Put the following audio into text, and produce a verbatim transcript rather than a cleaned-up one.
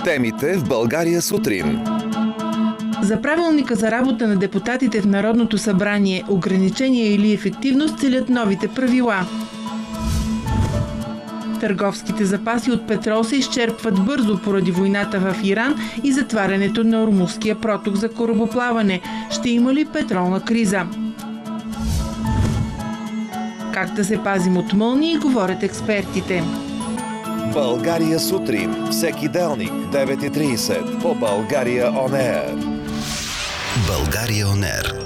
Темите в България сутрин. За правилника за работа на депутатите в Народното събрание, ограничение или ефективност целят новите правила. Търговските запаси от петрол се изчерпват бързо поради войната в Иран и затварянето на Ормузския проток за корабоплаване. Ще има ли петролна криза? Как да се пазим от мълнии, говорят експертите. България сутрин. Всеки делник, девет и трийсет по България Он Ер. България Он Ер.